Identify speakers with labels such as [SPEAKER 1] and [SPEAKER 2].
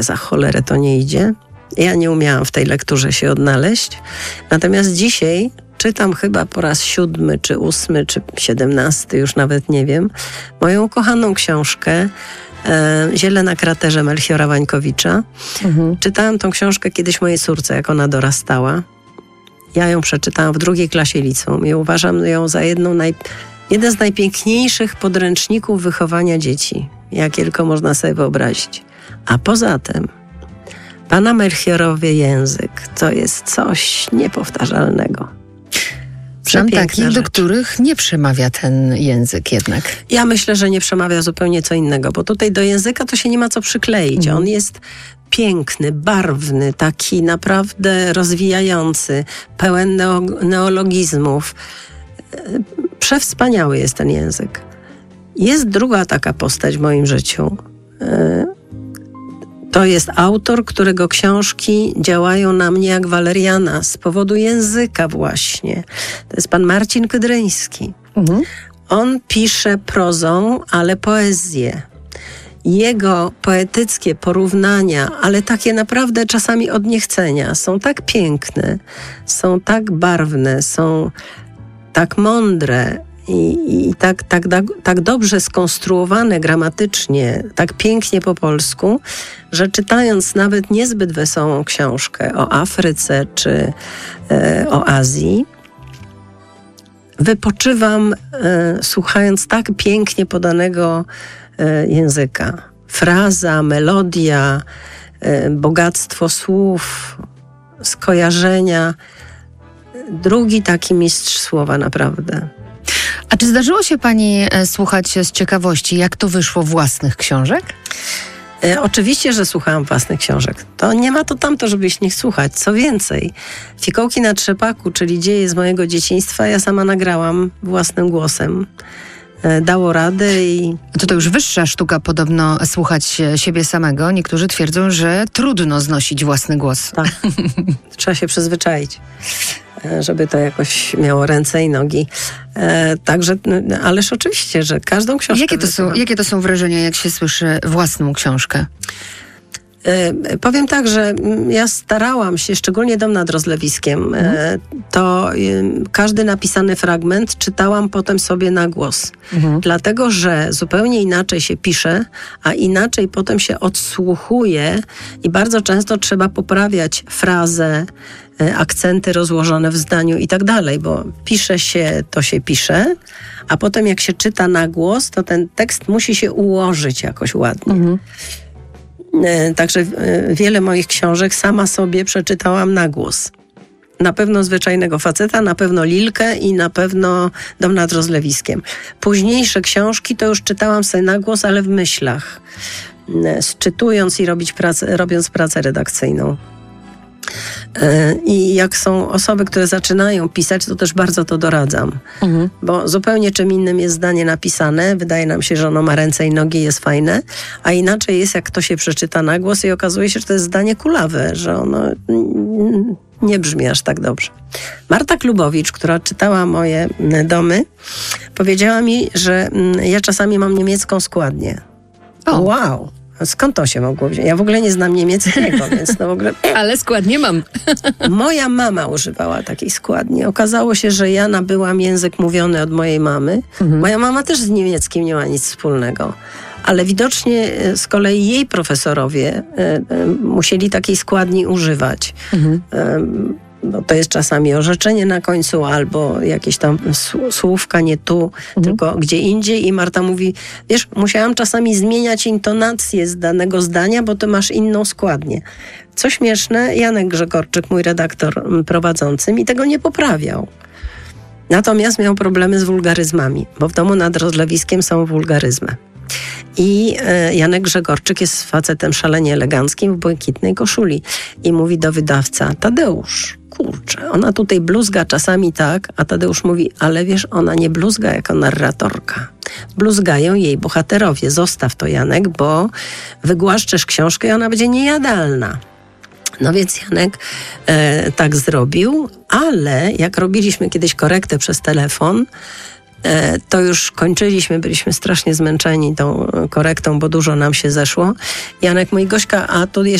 [SPEAKER 1] za cholerę to nie idzie. Ja nie umiałam w tej lekturze się odnaleźć. Natomiast dzisiaj czytam chyba po raz 7, czy 8, czy 17, już nawet nie wiem, moją ukochaną książkę Ziele na kraterze Melchiora Wańkowicza. Czytałam tą książkę kiedyś mojej córce, jak ona dorastała. Ja ją przeczytałam w 2. klasie liceum i uważam ją za jeden z najpiękniejszych podręczników wychowania dzieci, jakie tylko można sobie wyobrazić. A poza tym pana Melchiorowy język to jest coś niepowtarzalnego.
[SPEAKER 2] Znam takich, do których nie przemawia ten język jednak.
[SPEAKER 1] Ja myślę, że nie przemawia zupełnie co innego, bo tutaj do języka to się nie ma co przykleić. On jest piękny, barwny, taki naprawdę rozwijający, pełen neologizmów. Przewspaniały jest ten język. Jest druga taka postać w moim życiu. To jest autor, którego książki działają na mnie jak waleriana z powodu języka właśnie. To jest pan Marcin Kydryński. On pisze prozą, ale poezję. Jego poetyckie porównania, ale takie naprawdę czasami od niechcenia, są tak piękne, są tak barwne, są tak mądre i tak dobrze skonstruowane gramatycznie, tak pięknie po polsku, że czytając nawet niezbyt wesołą książkę o Afryce czy o Azji, wypoczywam słuchając tak pięknie podanego języka. Fraza, melodia, bogactwo słów, skojarzenia. Drugi taki mistrz słowa naprawdę.
[SPEAKER 2] A czy zdarzyło się pani słuchać z ciekawości, jak to wyszło własnych książek?
[SPEAKER 1] Oczywiście, że słuchałam własnych książek. To nie ma to tamto, żeby ich nie słuchać. Co więcej, Fikołki na trzepaku, czyli dzieje z mojego dzieciństwa, ja sama nagrałam własnym głosem. Dało radę i...
[SPEAKER 2] To już wyższa sztuka podobno słuchać siebie samego. Niektórzy twierdzą, że trudno znosić własny głos.
[SPEAKER 1] Tak, trzeba się przyzwyczaić, żeby to jakoś miało ręce i nogi. Także, ależ oczywiście, że każdą książkę...
[SPEAKER 2] Jakie to są wrażenia, jak się słyszy własną książkę?
[SPEAKER 1] Powiem tak, że ja starałam się, szczególnie Dom nad Rozlewiskiem, to każdy napisany fragment czytałam potem sobie na głos. Dlatego, że zupełnie inaczej się pisze, a inaczej potem się odsłuchuje i bardzo często trzeba poprawiać frazę, akcenty rozłożone w zdaniu i tak dalej, bo pisze się, to się pisze, a potem jak się czyta na głos, to ten tekst musi się ułożyć jakoś ładnie. Także wiele moich książek sama sobie przeczytałam na głos. Na pewno Zwyczajnego faceta, na pewno Lilkę i na pewno Dom nad Rozlewiskiem. Późniejsze książki to już czytałam sobie na głos, ale w myślach. Sczytując i robiąc pracę redakcyjną. I jak są osoby, które zaczynają pisać, to też bardzo to doradzam. Bo zupełnie czym innym jest zdanie napisane. Wydaje nam się, że ono ma ręce i nogi, jest fajne. A inaczej jest, jak to się przeczyta na głos i okazuje się, że to jest zdanie kulawe, że ono nie brzmi aż tak dobrze. Marta Klubowicz, która czytała moje domy, powiedziała mi, że ja czasami mam niemiecką składnię. Wow! Skąd to się mogło wziąć? Ja w ogóle nie znam niemieckiego, więc w ogóle...
[SPEAKER 2] Ale składnie mam.
[SPEAKER 1] Moja mama używała takiej składni. Okazało się, że ja nabyłam język mówiony od mojej mamy. Moja mama też z niemieckim nie ma nic wspólnego. Ale widocznie z kolei jej profesorowie musieli takiej składni używać. Bo to jest czasami orzeczenie na końcu albo jakieś tam słówka nie tu, tylko gdzie indziej. I Marta mówi, wiesz, musiałam czasami zmieniać intonację z danego zdania, bo ty masz inną składnię. Co śmieszne, Janek Grzegorczyk, mój redaktor prowadzący, mi tego nie poprawiał. Natomiast miał problemy z wulgaryzmami, bo w Domu nad Rozlewiskiem są wulgaryzmy. I Janek Grzegorczyk jest facetem szalenie eleganckim w błękitnej koszuli. I mówi do wydawca, Tadeusz, kurczę, ona tutaj bluzga czasami tak, a Tadeusz mówi, ale wiesz, ona nie bluzga jako narratorka. Bluzgają jej bohaterowie. Zostaw to, Janek, bo wygłaszczesz książkę i ona będzie niejadalna. No więc Janek tak zrobił, ale jak robiliśmy kiedyś korektę przez telefon, to już kończyliśmy, byliśmy strasznie zmęczeni tą korektą, bo dużo nam się zeszło. Janek mówi, Gośka, a tu